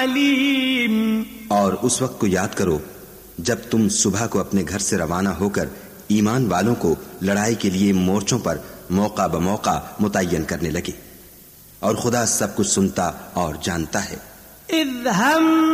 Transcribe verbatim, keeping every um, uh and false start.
अलीम। और उस वक्त को याद करो जब तुम सुबह को अपने घर से रवाना होकर ईमान वालों को लड़ाई के लिए मोर्चों पर मौका ब मौका मुतय्यन करने लगे, और खुदा सब कुछ सुनता और जानता है। इज़ हम